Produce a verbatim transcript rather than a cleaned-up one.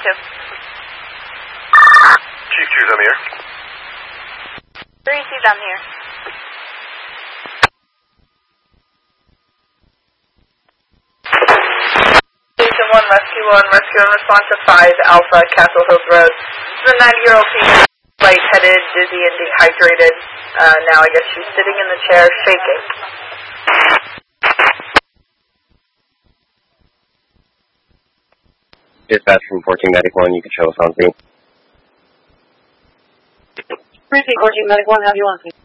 two. Chief two's on the air. three C's on the air. Station one, Rescue one, Rescue in response to five Alpha, Castle Hills Road. This is a ninety-year-old female, lightheaded, dizzy, and dehydrated. Uh, now I guess she's sitting in the chair, shaking. Dispatch from fourteen Medic one, you can show us on scene. Precinct fourteen Medic one, how do you want to see?